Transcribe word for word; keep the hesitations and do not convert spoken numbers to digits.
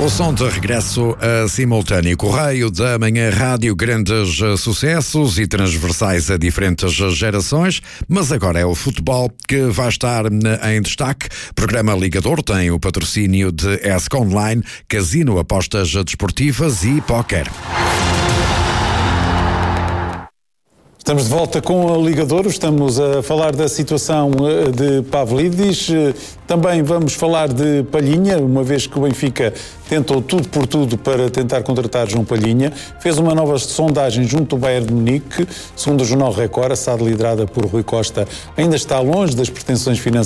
O som de regresso a simultâneo Correio da Manhã Rádio, grandes sucessos e transversais a diferentes gerações, mas agora é o futebol que vai estar em destaque. O programa Ligador tem o patrocínio de ESC Online, casino, apostas desportivas e póquer. Estamos de volta com a Ligador, estamos a falar da situação de Pavlidis, também vamos falar de Palhinha, uma vez que o Benfica tentou tudo por tudo para tentar contratar João Palhinha, fez uma nova sondagem junto ao Bayern de Munique, segundo o jornal Record, a S A D liderada por Rui Costa ainda está longe das pretensões financeiras